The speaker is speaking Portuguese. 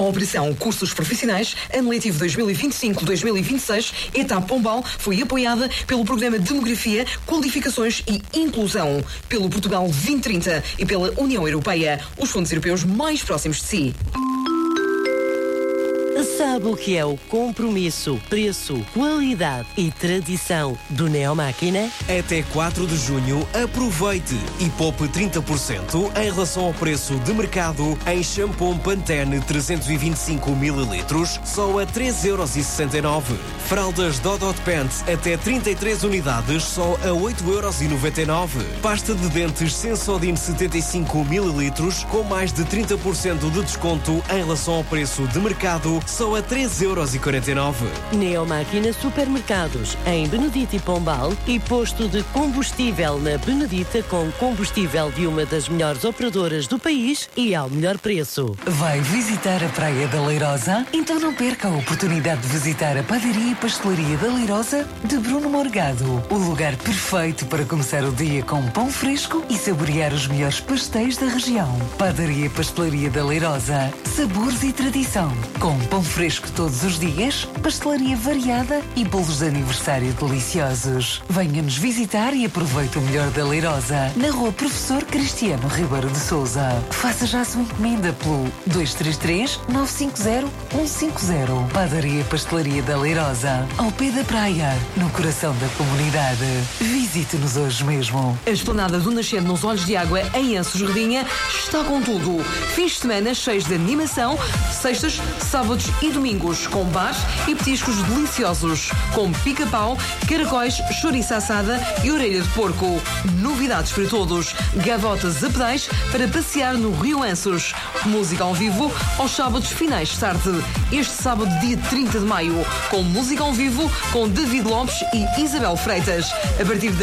Operação Cursos Profissionais, ano letivo 2025-2026, etapa Pombal, foi apoiada pelo Programa Demografia, Qualificações e Inclusão, pelo Portugal 2030 e pela União Europeia, os fundos europeus mais próximos de si. Sabe o que é o compromisso, preço, qualidade e tradição do Neomáquina? Até 4 de junho, aproveite e poupe 30% em relação ao preço de mercado em shampoo Pantene 325 ml, só a 3,69€. Fraldas Dodot Pants até 33 unidades, só a 8,99€. Pasta de dentes Sensodyne 75 ml, com mais de 30% de desconto em relação ao preço de mercado, só a 3,49€. Neomáquina Supermercados, em Benedito e Pombal, e posto de combustível na Benedita com combustível de uma das melhores operadoras do país e ao melhor preço. Vai visitar a Praia da Leirosa? Então não perca a oportunidade de visitar a Padaria e Pastelaria da Leirosa de Bruno Morgado. O lugar perfeito para começar o dia com pão fresco e saborear os melhores pastéis da região. Padaria e Pastelaria da Leirosa. Sabores e tradição. Com pão fresco todos os dias, pastelaria variada e bolos de aniversário deliciosos. Venha-nos visitar e aproveite o melhor da Leirosa, na Rua Professor Cristiano Ribeiro de Sousa. Faça já a sua encomenda pelo 233-950-150. Padaria e Pastelaria da Leirosa, ao pé da praia, no coração da comunidade. Visite-nos hoje mesmo. A Esplanada do Nascente nos Olhos de Água, em Anços Redinha, está com tudo. Fins de semana cheios de animação, sextas, sábados e domingos, com bar e petiscos deliciosos, como pica-pau, caracóis, chouriça assada e orelha de porco. Novidades para todos. Gavotas a pedais para passear no Rio Anços. Música ao vivo aos sábados finais de tarde. Este sábado, dia 30 de maio, com música ao vivo com David Lopes e Isabel Freitas. A partir das